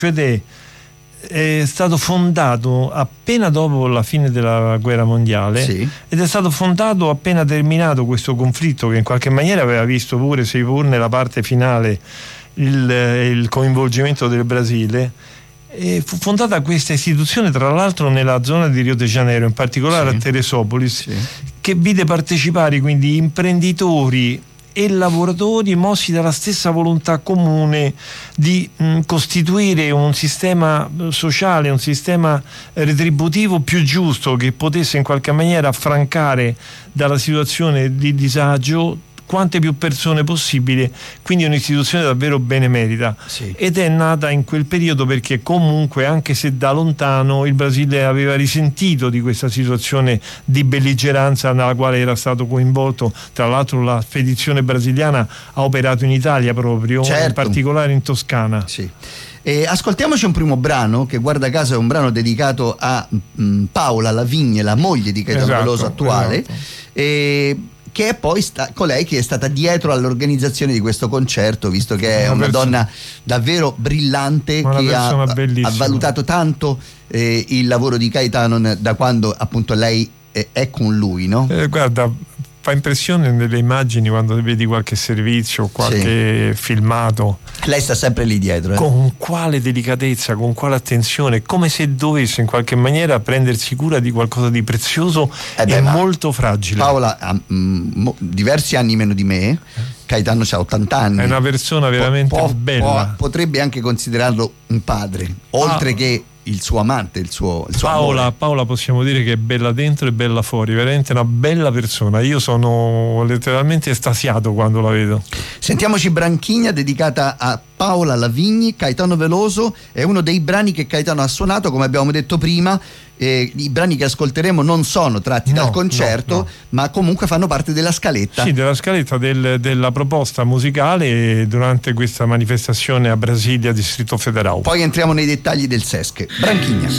Ed è stato fondato appena dopo la fine della guerra mondiale, Sì. ed è stato fondato appena terminato questo conflitto, che in qualche maniera aveva visto pure, seppur nella parte finale, il coinvolgimento del Brasile. E fu fondata questa istituzione, tra l'altro nella zona di Rio de Janeiro, in particolare Sì. a Teresópolis, Sì. che vide partecipare quindi imprenditori e lavoratori mossi dalla stessa volontà comune di costituire un sistema sociale, un sistema retributivo più giusto, che potesse in qualche maniera affrancare dalla situazione di disagio quante più persone possibile, quindi un'istituzione davvero benemerita. Sì. Ed è nata in quel periodo perché comunque, anche se da lontano, il Brasile aveva risentito di questa situazione di belligeranza nella quale era stato coinvolto. Tra l'altro la spedizione brasiliana ha operato in Italia proprio, Certo. in particolare in Toscana. Sì. Ascoltiamoci un primo brano, che guarda caso è un brano dedicato a Paola Lavigne, la moglie di Caetano Veloso attuale, che è poi colei che è stata dietro all'organizzazione di questo concerto, visto che è una donna davvero brillante, che ha valutato tanto il lavoro di Caetano da quando appunto lei è con lui, no? Guarda, fa impressione nelle immagini quando vedi qualche servizio, qualche filmato. Lei sta sempre lì dietro. Con quale delicatezza, con quale attenzione, come se dovesse in qualche maniera prendersi cura di qualcosa di prezioso e molto fragile. Paola ha diversi anni meno di me, Caetano ha 80 anni. È una persona veramente bella. Potrebbe anche considerarlo un padre, oltre che il suo amante, il suo amore. Paola possiamo dire che è bella dentro e bella fuori, veramente una bella persona. Io sono letteralmente estasiato quando la vedo. Sentiamoci Branchigna, dedicata a Paola Lavigni. Caetano Veloso è uno dei brani che Caetano ha suonato, come abbiamo detto prima. I brani che ascolteremo non sono tratti dal concerto, ma comunque fanno parte della scaletta. Sì, della scaletta della proposta musicale durante questa manifestazione a Brasilia, Distrito Federal. Poi entriamo nei dettagli del Sesc. Branchigna.